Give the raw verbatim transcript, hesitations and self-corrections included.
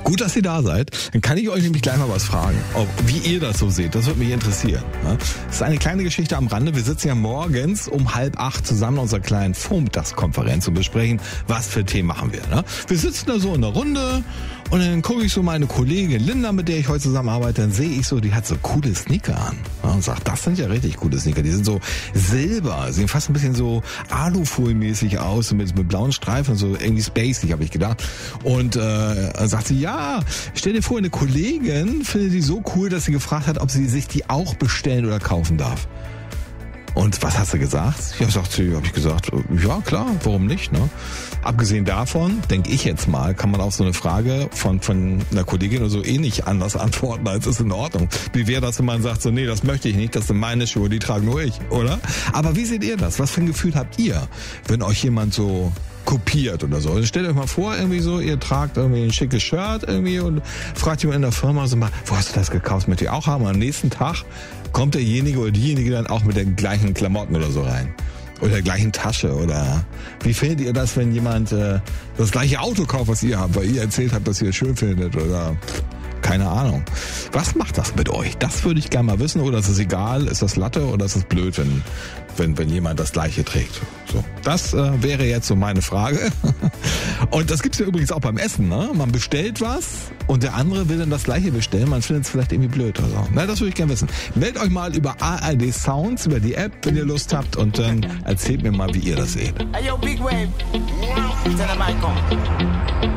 Gut, dass ihr da seid. Dann kann ich euch nämlich gleich mal was fragen, ob, wie ihr das so seht. Das würde mich interessieren. Das ist eine kleine Geschichte am Rande. Wir sitzen ja morgens um halb acht zusammen in unserer kleinen Vormittagskonferenz und besprechen, was für Themen machen wir. Wir sitzen da so in der Runde und dann gucke ich so meine Kollegin Linda, mit der ich heute zusammenarbeite, dann sehe ich so, die hat so coole Sneaker an. Und sagt, das sind ja richtig coole Sneaker. Die sind so silber, sehen fast ein bisschen so Alufolmäßig aus, mit, mit blauen Streifen, so irgendwie spacey, habe ich gedacht. Und äh, sagt sie, ja, stell dir vor, eine Kollegin findet die so cool, dass sie gefragt hat, ob sie sich die auch bestellen oder kaufen darf. Und was hast du gesagt? Ja, sagt sie, habe ich gesagt, ja klar, warum nicht, ne? Abgesehen davon, denke ich jetzt mal, kann man auf so eine Frage von von einer Kollegin oder so eh nicht anders antworten, als ist in Ordnung. Wie wäre das, wenn man sagt, so nee, das möchte ich nicht, das sind meine Schuhe, die trage nur ich, oder? Aber wie seht ihr das? Was für ein Gefühl habt ihr, wenn euch jemand so kopiert oder so? Also stellt euch mal vor, irgendwie so, ihr tragt irgendwie ein schickes Shirt irgendwie und fragt jemand in der Firma so mal, wo hast du das gekauft? Möchtet ihr auch haben? Und am nächsten Tag kommt derjenige oder diejenige dann auch mit den gleichen Klamotten oder so rein. Oder der gleichen Tasche oder wie findet ihr das, wenn jemand äh, das gleiche Auto kauft, was ihr habt, weil ihr erzählt habt, dass ihr es schön findet oder keine Ahnung. Was macht das mit euch? Das würde ich gerne mal wissen. Oder ist es egal? Ist das Latte oder ist es blöd, wenn, wenn, wenn jemand das Gleiche trägt? So, das äh, wäre jetzt so meine Frage. Und das gibt's ja übrigens auch beim Essen, ne? Man bestellt was und der andere will dann das Gleiche bestellen. Man findet es vielleicht irgendwie blöd oder so. Na, das würde ich gerne wissen. Meldet euch mal über A R D Sounds, über die App, wenn ihr Lust habt. Und dann erzählt mir mal, wie ihr das seht. Hey, yo, Big Wave. Tell them I come.